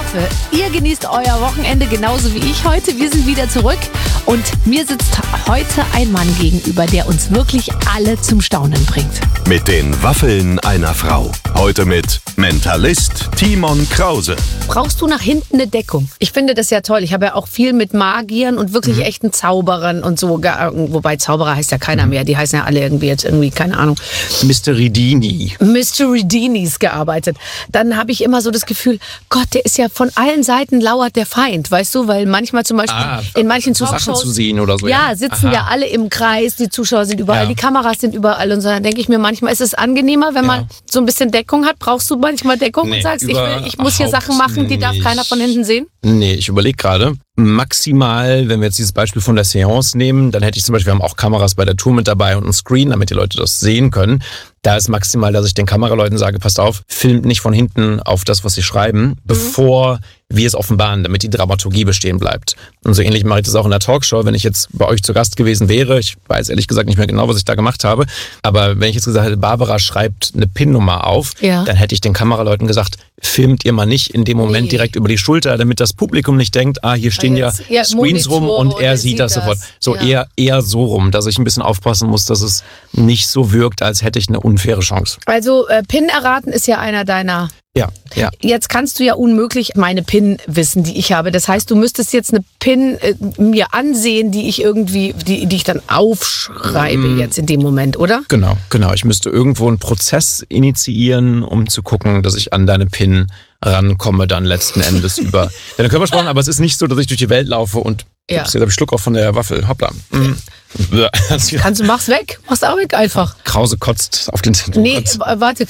hoffe, ihr genießt euer Wochenende genauso wie ich heute. Wir sind wieder zurück und mir sitzt heute ein Mann gegenüber, der uns wirklich alle zum Staunen bringt. Mit den Waffeln einer Frau. Heute mit Mentalist Timon Krause. Brauchst du nach hinten eine Deckung? Ich finde das ja toll. Ich habe ja auch viel mit Magiern und wirklich echten Zauberern und so. Wobei Zauberer heißt ja keiner mehr. Die heißen ja alle irgendwie, keine Ahnung. Mystery-Dinis gearbeitet. Dann habe ich immer so das Gefühl, Gott, der ist ja von allen Seiten lauert der Feind, weißt du? Weil manchmal zum Beispiel in manchen Sachen Talkshows zu sehen oder so. Ja, sitzen ja alle im Kreis, die Zuschauer sind überall, die Kameras sind überall und so. Dann denke ich mir, manchmal ist es angenehmer, wenn man so ein bisschen Deckung hat. Brauchst du manchmal Deckung und sagst, ich muss hier Sachen machen, die darf keiner von hinten sehen? Nee, ich überlege gerade. Maximal, wenn wir jetzt dieses Beispiel von der Seance nehmen, dann hätte ich zum Beispiel, wir haben auch Kameras bei der Tour mit dabei und einen Screen, damit die Leute das sehen können. Da ist maximal, dass ich den Kameraleuten sage, passt auf, filmt nicht von hinten auf das, was sie schreiben, bevor wir es offenbaren, damit die Dramaturgie bestehen bleibt. Und so ähnlich mache ich das auch in der Talkshow, wenn ich jetzt bei euch zu Gast gewesen wäre. Ich weiß ehrlich gesagt nicht mehr genau, was ich da gemacht habe. Aber wenn ich jetzt gesagt hätte, Barbara schreibt eine PIN-Nummer auf, dann hätte ich den Kameraleuten gesagt, filmt ihr mal nicht in dem Moment direkt über die Schulter, damit das Publikum nicht denkt, hier stehen ja Screens rum und er sieht das sofort. So eher so rum, dass ich ein bisschen aufpassen muss, dass es nicht so wirkt, als hätte ich eine unfaire Chance. Also PIN erraten ist ja einer deiner... Ja. Jetzt kannst du ja unmöglich meine PIN wissen, die ich habe. Das heißt, du müsstest jetzt eine PIN mir ansehen, die ich dann aufschreibe jetzt in dem Moment, oder? Genau. Ich müsste irgendwo einen Prozess initiieren, um zu gucken, dass ich an deine PIN rankomme, dann letzten Endes über deine Körpersprache. Aber es ist nicht so, dass ich durch die Welt laufe und jetzt habe ich Schluck auf von der Waffel. Hoppla. Mach's weg. Mach's auch weg einfach. Krause kotzt auf den Zentrum. Nee, warte.